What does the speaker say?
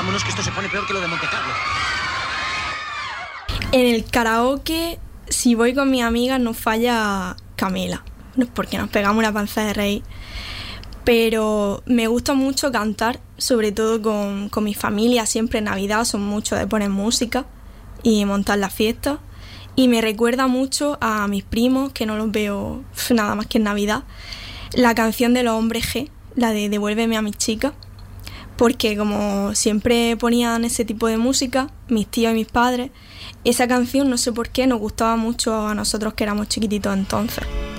Vámonos, que esto se pone peor que lo de Monte Carlo. En el karaoke, si voy con mis amigas, no falla Camela. No es porque nos pegamos una panza de reír. Pero me gusta mucho cantar, sobre todo con mi familia. Siempre en Navidad son muchos de poner música y montar la fiesta. Y me recuerda mucho a mis primos, que no los veo nada más que en Navidad, la canción de los Hombres G, la de Devuélveme a mis chicas, porque como siempre ponían ese tipo de música, mis tíos y mis padres, esa canción, no sé por qué, nos gustaba mucho a nosotros que éramos chiquititos entonces.